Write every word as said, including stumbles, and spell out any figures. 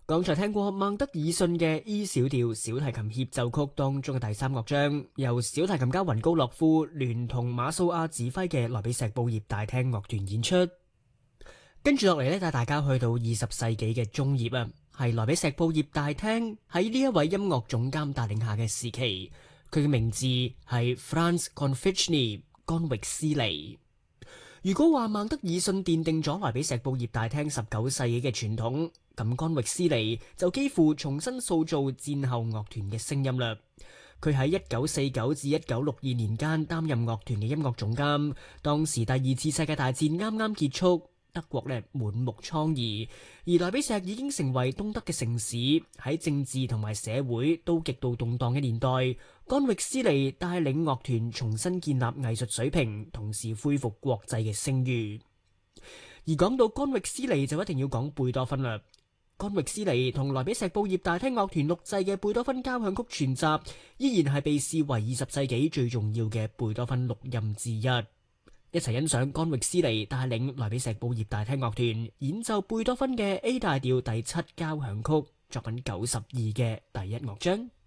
剛才聽過孟德爾遜嘅 E 小調小提琴協奏曲當中嘅第三樂章，由小提琴家雲高洛夫聯同馬素亞指揮嘅萊比錫布葉大廳樂團演出。跟住落嚟呢，帶大家去到二十世紀嘅中葉啊，係萊比錫布葉大廳喺呢一位音樂總監帶領下嘅時期。佢嘅名字係 Franz Konvičny 干域斯尼。如果話孟德爾遜奠定咗萊比錫布葉大廳十九世紀嘅傳統，咁干域斯尼就幾乎重新塑造戰後樂團嘅聲音啦。佢喺一九四九至一九六二年間擔任樂團嘅音樂總監，當時第二次世界大戰啱啱結束。德國咧滿目瘡痍，而萊比錫已經成為東德嘅城市，喺政治同埋社會都極度動盪嘅年代，干域斯尼帶領樂團重新建立藝術水平，同時恢復國際嘅聲譽。而講到干域斯尼就一定要講貝多芬啦。干域斯尼同萊比錫布葉大廳樂團錄製嘅貝多芬交響曲全集，依然係被視為二十世紀最重要嘅貝多芬錄音之一。一齊欣賞干域斯尼帶領萊比錫布葉大廳樂團演奏貝多芬嘅 A 大調第七交響曲作品九十二嘅第一樂章。